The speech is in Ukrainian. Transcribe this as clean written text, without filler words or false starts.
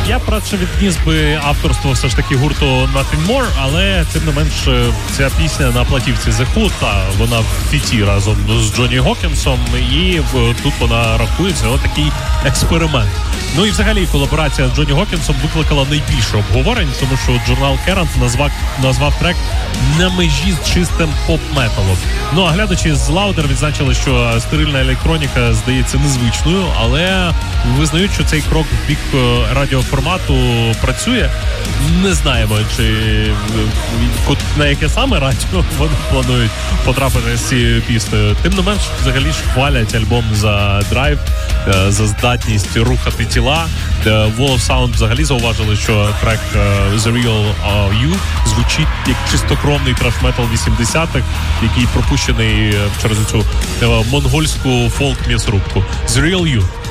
Я б радше відніс би авторство все ж таки гурту Nothing More, але тим не менш ця пісня на платівці The Hood, вона в фіті разом з Джонні Гокінсом, і тут вона рахується отакий експеримент. Ну і взагалі колаборація з Джонні Гокінсом викликала найбільше обговорень, тому що журнал Kerrang назвав трек на межі з чистим поп-металом. Ну а глядачі з Louder відзначили, що стерильна електроніка здається незвичною, але визнають, що цей крок в бік радіоформату працює. Не знаємо, чи на яке саме радіо вони планують потрапити з цією піснею. Тим не менш, взагалі ж хвалять альбом за драйв, за здатність рухати тіла. Wall of Sound взагалі зауважили, що трек The Real You звучить як чистокровний траш-метал 80-х, який пропущений через цю монгольську фолк-м'ясрубку. The Real You.